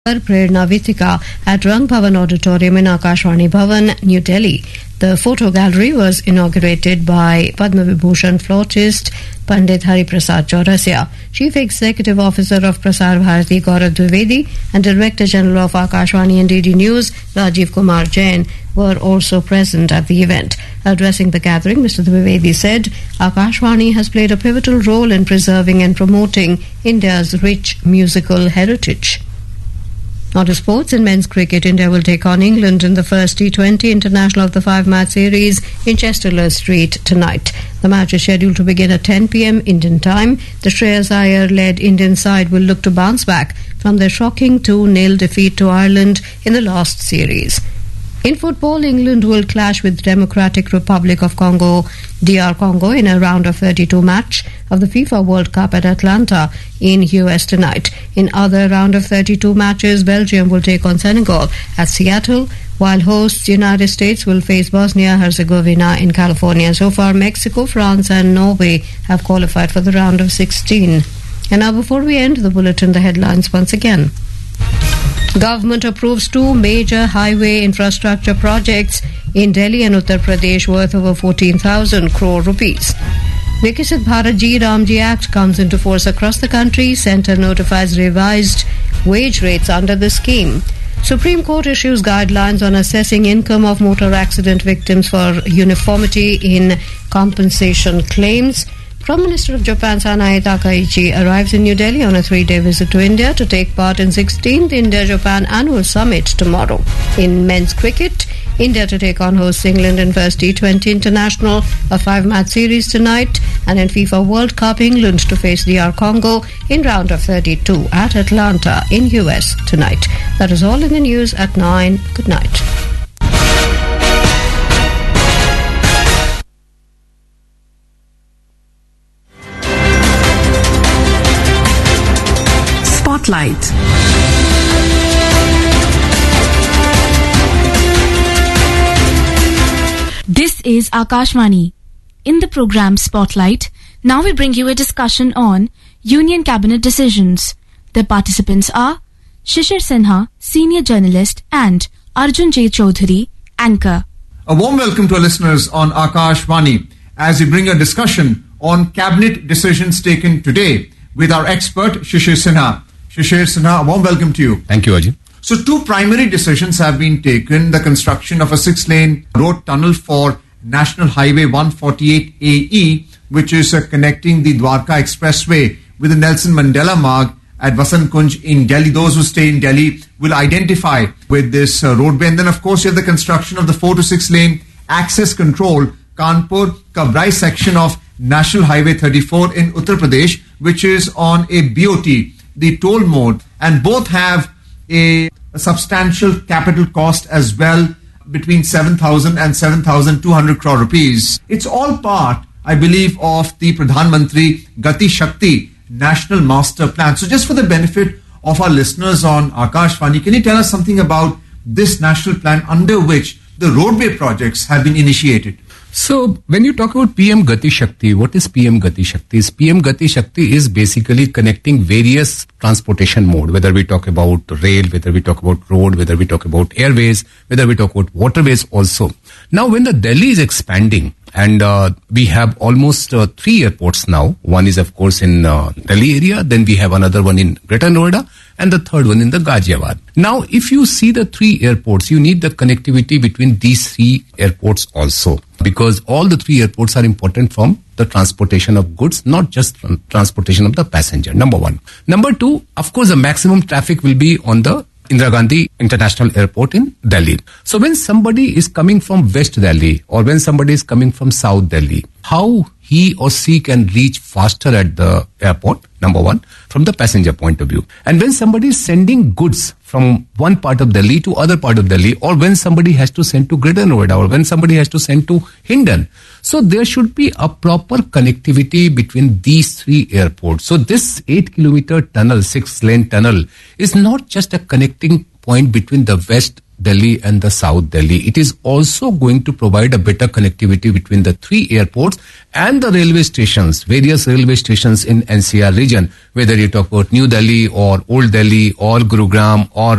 Prerna Vitika at Rang Bhavan Auditorium in Akashvani Bhavan, New Delhi. The photo gallery was inaugurated by Padma Vibhushan flautist Pandit Hari Prasad Chaurasia. Chief Executive Officer of Prasar Bharati Gaurav Dwivedi and Director General of Akashvani and DD News Rajiv Kumar Jain were also present at the event. Addressing the gathering, Mr. Dwivedi said, Akashvani has played a pivotal role in preserving and promoting India's rich musical heritage. Now to sports. In men's cricket, India will take on England in the first T20 International of the 5-match series in Chester Street tonight. The match is scheduled to begin at 10 p.m. Indian time. The Shreyas Iyer-led Indian side will look to bounce back from their shocking 2-0 defeat to Ireland in the last series. In football, England will clash with Democratic Republic of Congo, DR Congo, in a round of 32 match of the FIFA World Cup at Atlanta in US tonight. In other round of 32 matches, Belgium will take on Senegal at Seattle, while hosts United States will face Bosnia-Herzegovina in California. So far, Mexico, France and Norway have qualified for the round of 16. And now before we end the bulletin, the headlines once again. Government approves 2 major highway infrastructure projects in Delhi and Uttar Pradesh worth over 14,000 crore rupees. Viksit Bharat Ji Ramji Act comes into force across the country. Centre notifies revised wage rates under the scheme. Supreme Court issues guidelines on assessing income of motor accident victims for uniformity in compensation claims. Prime Minister of Japan Sanae Takaichi arrives in New Delhi on a 3-day visit to India to take part in 16th India-Japan Annual Summit tomorrow. In men's cricket, India to take on hosts England in first T20 International, a 5-match series tonight, and in FIFA World Cup, England to face DR Congo in round of 32 at Atlanta in US tonight. That is all in the news at 9. Good night. Spotlight. This is Akashvani. In the program Spotlight, now we bring you a discussion on Union Cabinet decisions. The participants are Shishir Sinha, senior journalist, and Arjun J. Chaudhary, anchor. A warm welcome to our listeners on Akashvani as we bring a discussion on cabinet decisions taken today with our expert Shishir Sinha. Shishir Sinha, a warm welcome to you. Thank you, Ajay. So 2 primary decisions have been taken. The construction of a 6-lane road tunnel for National Highway 148AE, which is connecting the Dwarka Expressway with the Nelson Mandela Marg at Vasant Kunj in Delhi. Those who stay in Delhi will identify with this roadway. And then, of course, you have the construction of the 4 to 6-lane access control Kanpur-Kabrai section of National Highway 34 in Uttar Pradesh, which is on a BOT, the toll mode, and both have a substantial capital cost as well, between 7,000 and 7,200 crore rupees. It's all part, I believe, of the Pradhan Mantri Gati Shakti National Master Plan. So just for the benefit of our listeners on Akashvani, can you tell us something about this national plan under which the roadway projects have been initiated? So, when you talk about PM Gati Shakti, what is PM Gati Shakti? PM Gati Shakti is basically connecting various transportation mode, whether we talk about rail, whether we talk about road, whether we talk about airways, whether we talk about waterways also. Now, when the Delhi is expanding, and we have almost 3 airports now. One is, of course, in Delhi area. Then we have another one in Greater Noida. And the third one in the Ghaziabad. Now, if you see the 3 airports, you need the connectivity between these 3 airports also. Because all the 3 airports are important from the transportation of goods, not just transportation of the passenger. Number 1. Number 2, of course, the maximum traffic will be on the Indira Gandhi International Airport in Delhi. So when somebody is coming from West Delhi or when somebody is coming from South Delhi, how he or she can reach faster at the airport, number 1, from the passenger point of view. And when somebody is sending goods from one part of Delhi to other part of Delhi, or when somebody has to send to Greater Noida, or when somebody has to send to Hindon, so there should be a proper connectivity between these 3 airports. So this 8-kilometer tunnel, 6-lane tunnel, is not just a connecting point between the West Delhi and the South Delhi. It is also going to provide a better connectivity between the three airports and the railway stations, various railway stations in NCR region, whether you talk about New Delhi or Old Delhi or Gurugram or